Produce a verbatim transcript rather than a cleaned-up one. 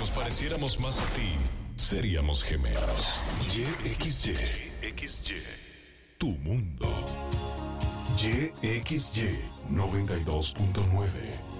nos pareciéramos más a ti, seríamos gemelos. Y X Y. X Y. Tu mundo. Y X Y noventa y dos punto nueve.